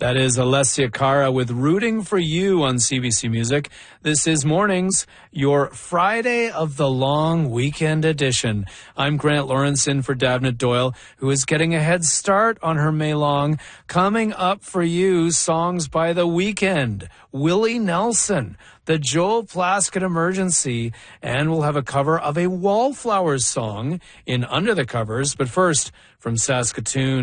That is Alessia Cara with Rooting for You on CBC Music. This is Mornings, your Friday of the long weekend edition. I'm Grant Lawrence in for Davnit Doyle, who is getting a head start on her May long. Coming up for you, songs by The Weeknd, Willie Nelson, the Joel Plaskett Emergency, and we'll have a cover of a Wallflowers song in Under the Covers. But first, from Saskatoon,